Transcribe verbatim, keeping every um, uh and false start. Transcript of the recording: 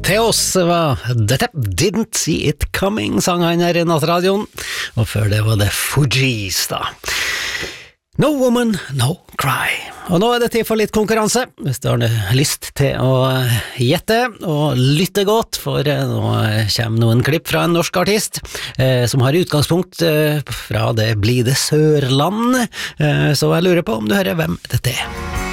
Theos var dette Didn't See It Coming, sang han her i Nattradioen, og før det var det Fugees da. No Woman, No Cry. Og nå er det tid for litt konkurranse, hvis du har lyst til å gjette og lytte godt, for nå kommer noen klipp fra en norsk artist eh, som har utgangspunkt eh, fra det blide Sørland, eh, så jeg lurer på om du hører hvem dette er.